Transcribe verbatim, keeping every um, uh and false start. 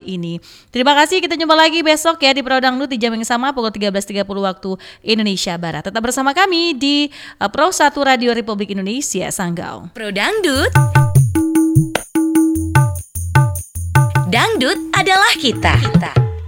ini. Terima kasih, kita jumpa lagi besok ya di Pro Dangdut di jam yang sama pukul tiga belas tiga puluh waktu Indonesia Barat. Tetap bersama kami di uh, Pro satu Radio Republik Indonesia Sanggau. Pro Dangdut, dangdut adalah kita. kita.